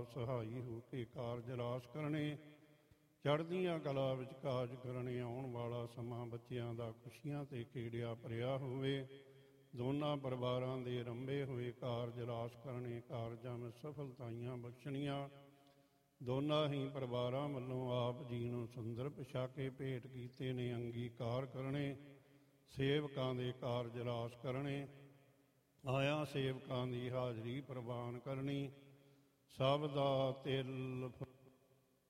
ਆਪ ਸਹਾਈ ਹੋ ਕੇ ਕਾਰਜ ਰਾਸ ਕਰਨੇ। ਚੜ੍ਹਦੀਆਂ ਕਲਾ ਵਿੱਚ ਕਾਜ ਕਰਨੇ। ਆਉਣ ਵਾਲਾ ਸਮਾਂ ਬੱਚਿਆਂ ਦਾ ਖੁਸ਼ੀਆਂ ਤੇ ਖੇੜਿਆ ਭਰਿਆ ਹੋਵੇ। ਦੋਨਾਂ ਪਰਿਵਾਰਾਂ ਦੇ ਰੰਭੇ ਹੋਏ ਕਾਰਜ ਰਾਸ ਕਰਨੇ। ਕਾਰਜਾਂ ਵਿੱਚ ਸਫਲਤਾਈਆਂ ਬਖਸ਼ਣੀਆਂ। ਦੋਨਾਂ ਹੀ ਪਰਿਵਾਰਾਂ ਵੱਲੋਂ ਆਪ ਜੀ ਨੂੰ ਸੁੰਦਰ ਪੁਸ਼ਾਕੇ ਭੇਟ ਕੀਤੇ ਨੇ, ਅੰਗੀਕਾਰ ਕਰਨੇ। ਸੇਵਕਾਂ ਦੇ ਕਾਰਜ ਰਾਸ ਕਰਨੇ। ਆਇਆਂ ਸੇਵਕਾਂ ਦੀ ਹਾਜ਼ਰੀ ਪ੍ਰਵਾਨ ਕਰਨੀ। ਸਭ ਦਾ ਤਿਲ